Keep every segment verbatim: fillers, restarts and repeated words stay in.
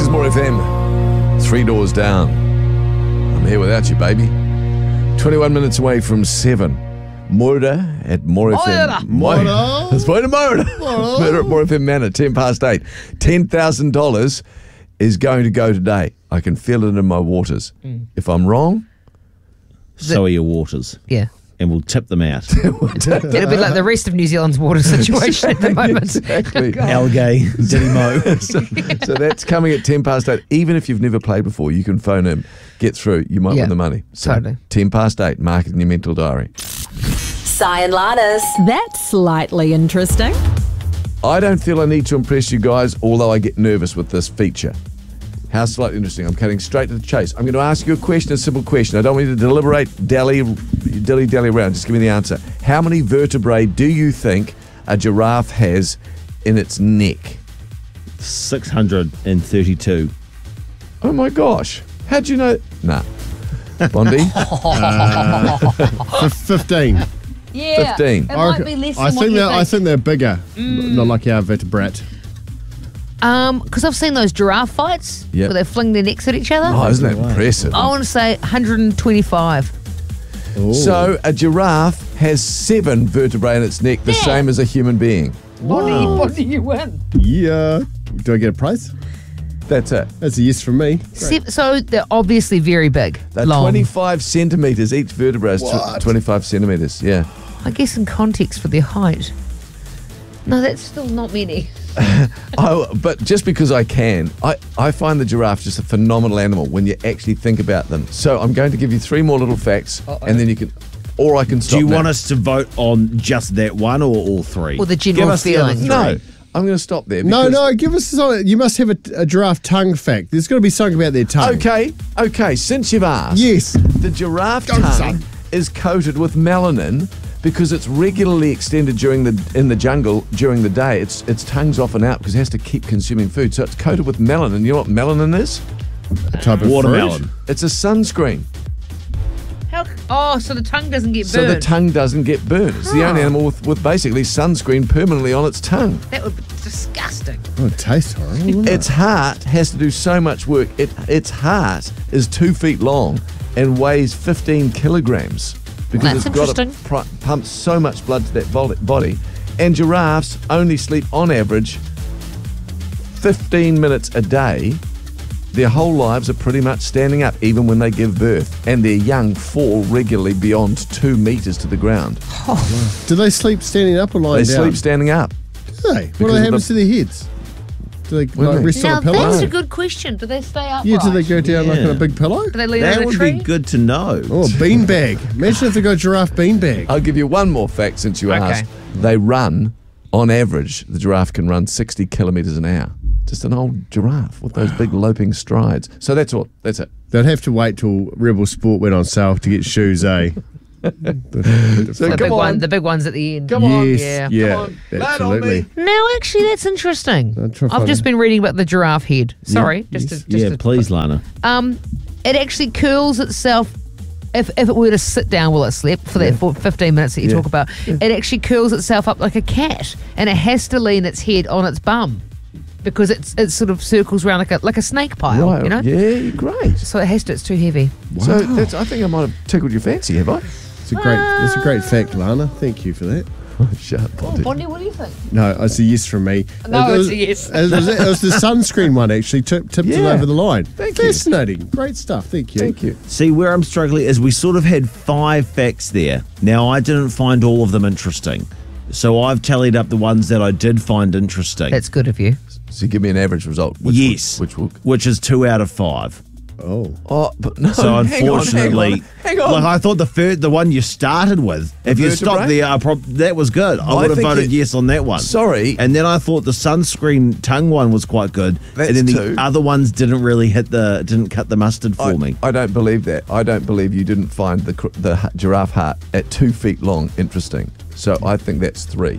is More F M. Three doors down. I'm here without you, baby. twenty-one minutes away from seven. Moira at More F M. Moira. It's Moira. Moira. Moira at More F M Manor, ten past eight. ten thousand dollars is going to go today. I can feel it in my waters. Mm. If I'm wrong... So are your waters. Yeah. And we'll tip them out. It'll be like the rest of New Zealand's water situation at the moment. Exactly. Algay, Diddy Mo. so, so that's coming at ten past eight. Even if you've never played before, you can phone him, get through. You might Yeah, win the money. So totally. ten past eight, mark it in your mental diary. Si and Lana's. That's slightly interesting. I don't feel I need to impress you guys, although I get nervous with this feature. How slightly interesting. I'm cutting straight to the chase. I'm going to ask you a question, a simple question. I don't want you to deliberate, dally, dilly, dally around. Just give me the answer. How many vertebrae do you think a giraffe has in its neck? six hundred thirty-two. Oh my gosh. How'd you know? Nah. Bondi? uh, fifteen. Yeah. fifteen. It I, might reckon- be less I than what think you that I think. think they're bigger, mm. not like our vertebrate. Um, because I've seen those giraffe fights Yep. where they fling their necks at each other. Oh, isn't that impressive? I want to say one hundred twenty-five. Ooh. So a giraffe has seven vertebrae in its neck, the Yeah. same as a human being. Bonnie, Bonnie, you win. yeah, do I get a prize? That's it. That's a yes from me. Se- so they're obviously very big. They're long. twenty-five centimetres. Each vertebra is tw- What? twenty-five centimetres. Yeah. I guess in context for their height. No, that's still not many. Oh, but just because I can, I, I find the giraffe just a phenomenal animal when you actually think about them. So I'm going to give you three more little facts, Uh-oh. and then you can, or I can stop. Do you now. want us to vote on just that one or all three? Or the Give general us the other feeling? three. No, I'm going to stop there. No, because- no, give us something. You must have a, a giraffe tongue fact. There's got to be something about their tongue. Okay, okay. Since you've asked, Yes. the giraffe Go, tongue son. is coated with melanin because it's regularly extended during the in the jungle during the day. Its its tongue's often out because it has to keep consuming food. So it's coated with melanin. You know what melanin is? A type of Watermelon. fruit? It's a sunscreen. How? Oh, so the tongue doesn't get So burned. the tongue doesn't get burned. It's the only animal with, with basically sunscreen permanently on its tongue. That would be disgusting. Oh, it tastes horrible. doesn't it? Its heart has to do so much work. It Its heart is two feet long and weighs fifteen kilograms because That's it's got to interesting. pr- pump so much blood to that vol- body. And giraffes only sleep on average fifteen minutes a day. Their whole lives are pretty much standing up, even when they give birth. And their young fall regularly beyond two metres to the ground. Do they sleep standing up or They lying down? sleep standing up. Do they? What Because do of they the- happens to their heads? Do they do you like, mean? rest Now on a pillow? that's No. a good question. Do they stay upright? Yeah, do they go down like Yeah. on a big pillow? Do they lean That on a would tree? be good to know. Oh, beanbag. Imagine if they got a giraffe beanbag. I'll give you one more fact since you Okay. asked. They run, on average, the giraffe can run sixty kilometres an hour. Just an old giraffe with those big loping strides. So that's all. That's it. They'd have to wait till Rebel Sport went on sale to get shoes, eh? So The come big on. one, the big ones at the end. Come on. yes, Yeah. yeah, Come on. Lad on absolutely. me. No, actually, that's interesting. I'll try I've find just it. been reading about the giraffe head. Sorry, just yes. to, just Yeah, to, please, Lana. Um, it actually curls itself. If, if it were to sit down while it slept for that for fifteen minutes that you Yeah. talk about, it actually curls itself up like a cat, and it has to lean its head on its bum because it's it sort of circles around like a like a snake pile, Right. you know. Yeah, great. So it has to. It's too heavy. So that's, I think I might have tickled your fancy, have I? It's a great, it's a great fact, Lana. Thank you for that. Shut up, Oh, Bondy. Bondi, what do you think? No, it's a yes from me. No, it it's was, a yes. It was, it was the sunscreen one actually tip, tipped it Yeah. over the line. Thank you. Fascinating. Great stuff. Thank you. Thank you. See, where I'm struggling is we sort of had five facts there. Now, I didn't find all of them interesting. So I've tallied up the ones that I did find interesting. That's good of you. So give me an average result. Which yes. Will, which will. Which is two out of five. Oh. Oh, but no. So hang on, unfortunately, hang on, hang on. like I thought the first, the one you started with, if you vertebrae? stopped there, I prob- that was good. I I would have think voted it- yes on that one. Sorry. And then I thought the sunscreen tongue one was quite good. That's and then the two. other ones didn't really hit the, didn't cut the mustard for I, me. I don't believe that. I don't believe you didn't find the cr- the h- giraffe heart at two feet long interesting. So I think that's three.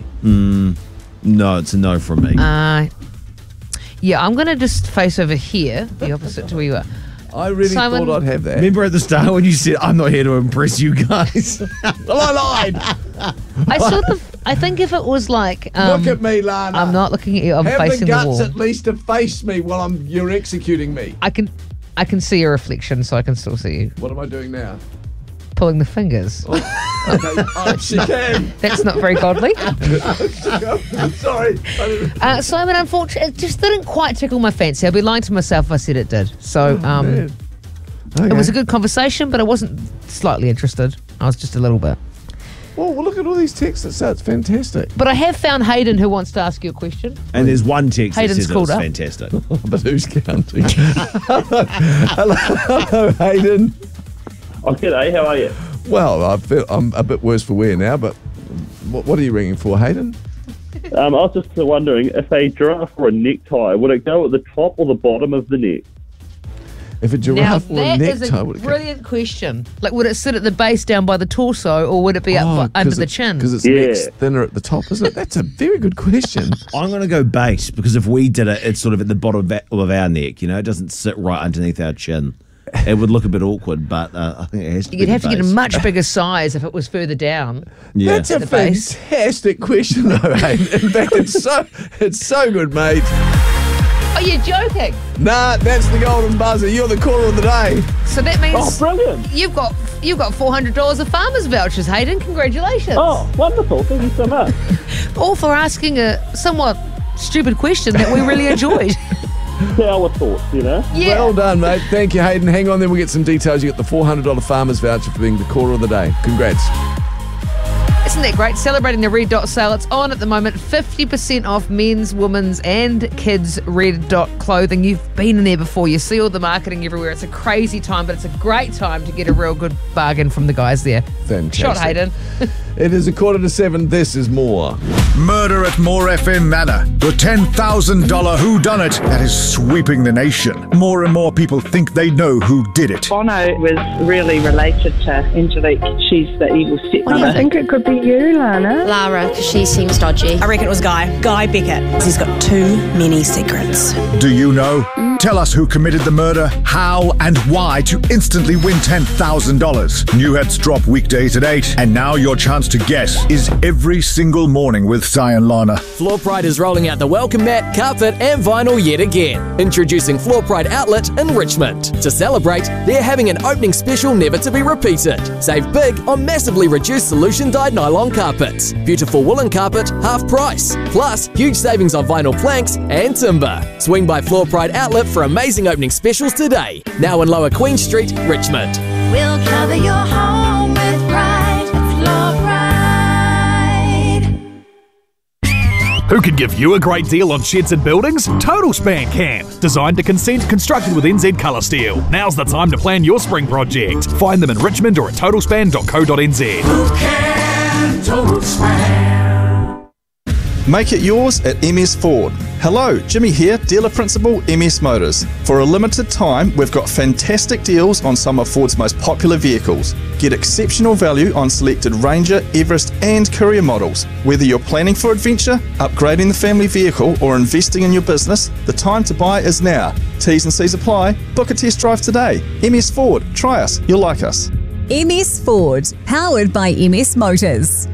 No, it's a no from me. Uh, yeah, I'm going to just face over here, the opposite to where you are. I really Simon- thought I'd have that. Remember at the start when you said, I'm not here to impress you guys? Well, I lied. I saw the I think if it was like... Um, Look at me, Lana. I'm not looking at you. I'm Have facing the the guts wall. at least to face me while I'm you're executing me. I can, I can see your reflection, so I can still see you. What am I doing now? Pulling the fingers. Okay. Oh, she can. That's not very godly. Sorry. Uh, Simon, unfortunately, it just didn't quite tickle my fancy. I'd be lying to myself if I said it did. So um, Man. Okay. it was a good conversation, but I wasn't slightly interested. I was just a little bit. Well, well, look at all these texts that say it's fantastic. But I have found Hayden who wants to ask you a question. And there's one text that Hayden's says it called was up. fantastic. But who's counting? hello, hello, Hayden. Oh, g'day, how are you? Well, I feel I'm a bit worse for wear now, but what, what are you ringing for, Hayden? Um, I was just wondering, if a giraffe wore a necktie, would it go at the top or the bottom of the neck? If a Now, giraffe wore a that is necktie, a would it go? brilliant question. Like, would it sit at the base down by the torso, or would it be up Oh, bu- under 'cause the it- chin? Because its Yeah. neck's thinner at the top, isn't it? That's a very good question. I'm going to go base because if we did it, it's sort of at the bottom of our- of our neck. You know, it doesn't sit right underneath our chin. It would look a bit awkward, but uh, I think it has to be You'd the have to get a base. much bigger size if it was further down. Yeah. That's a the base. fantastic question, though, Hayden. In fact, it's so it's so good, mate. Oh, you're joking. Nah, that's the golden buzzer. You're the caller of the day. So that means Oh, brilliant! you've got you've got four hundred dollars of farmers vouchers, Hayden. Congratulations. Oh, wonderful. Thank you so much. All for asking a somewhat stupid question that we really enjoyed. Our thoughts, you know? Yeah. Well done, mate. Thank you, Hayden. Hang on, then we'll get some details. You get the four hundred dollars farmers voucher for being the caller of the day. Congrats. Isn't that great? Celebrating the Red Dot sale. It's on at the moment. fifty percent off men's, women's and kids' Red Dot clothing. You've been in there before. You see all the marketing everywhere. It's a crazy time, but it's a great time to get a real good bargain from the guys there. Fantastic. Shot, Hayden. It is a quarter to seven. This is more. Murder at Moore F M Manor. The ten thousand dollars whodunit that is sweeping the nation. More and more people think they know who did it. Bono was really related to Angelique. She's the evil stepmother. I think it could be you, Lana. Lara, because she seems dodgy. I reckon it was Guy. Guy Beckett. He's got too many secrets. Do you know? Tell us who committed the murder, how and why to instantly win ten thousand dollars. New hits drop weekdays at eight, and now your chance to guess is every single morning with Si and Lana. Floor Pride is rolling out the welcome mat, carpet and vinyl yet again. Introducing Floor Pride Outlet in Richmond. To celebrate, they're having an opening special never to be repeated. Save big on massively reduced solution dyed nylon carpets. Beautiful woolen carpet, half price. Plus, huge savings on vinyl planks and timber. Swing by Floor Pride Outlet for amazing opening specials today. Now in Lower Queen Street, Richmond. We'll cover your home with pride. Floor Pride. Who can give you a great deal on sheds and buildings? Total Span can. Designed to consent, constructed with N Z Colour Steel. Now's the time to plan your spring project. Find them in Richmond or at total span dot co dot n z. Who can Total Span? Make it yours at M S Ford. Hello, Jimmy here, dealer principal, M S Motors. For a limited time, we've got fantastic deals on some of Ford's most popular vehicles. Get exceptional value on selected Ranger, Everest and Courier models. Whether you're planning for adventure, upgrading the family vehicle or investing in your business, the time to buy is now. T's and C's apply. Book a test drive today. M S Ford. Try us. You'll like us. M S Ford, powered by M S Motors.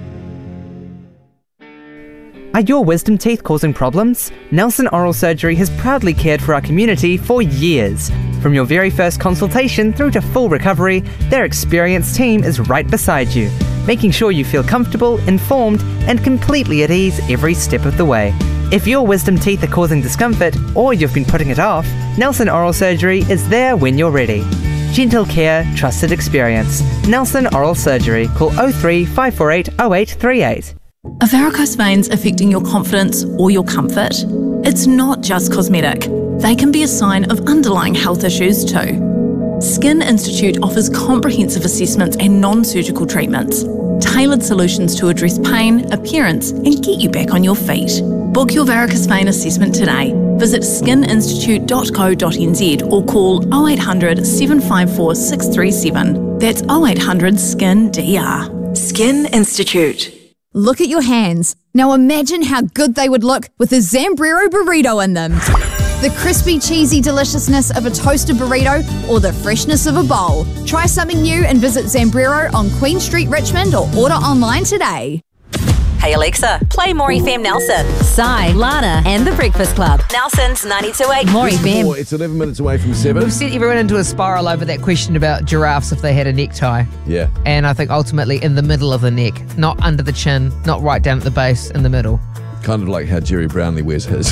Are your wisdom teeth causing problems? Nelson Oral Surgery has proudly cared for our community for years. From your very first consultation through to full recovery, their experienced team is right beside you, making sure you feel comfortable, informed, and completely at ease every step of the way. If your wisdom teeth are causing discomfort or you've been putting it off, Nelson Oral Surgery is there when you're ready. Gentle care, trusted experience. Nelson Oral Surgery. Call oh three, five four eight, oh eight three eight. Are varicose veins affecting your confidence or your comfort? It's not just cosmetic. They can be a sign of underlying health issues too. Skin Institute offers comprehensive assessments and non-surgical treatments, tailored solutions to address pain, appearance and get you back on your feet. Book your varicose vein assessment today. Visit skin institute dot co dot n z or call oh eight hundred, seven five four, six three seven. That's oh eight hundred, S K I N D R. Skin Institute. Look at your hands. Now imagine how good they would look with a Zambrero burrito in them. The crispy, cheesy deliciousness of a toasted burrito or the freshness of a bowl. Try something new and visit Zambrero on Queen Street, Richmond or order online today. Hey Alexa, play More F M Nelson. Sai, Lana, and the Breakfast Club. Nelson's ninety-two point eight. More F M. It's eleven minutes away from seven. We've sent everyone into a spiral over that question about giraffes if they had a necktie. Yeah. And I think ultimately in the middle of the neck, not under the chin, not right down at the base, in the middle. Kind of like how Jerry Brownlee wears his.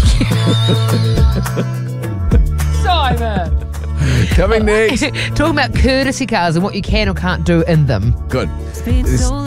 Simon! Coming next. Talking about courtesy cars and what you can or can't do in them. Good. It's been so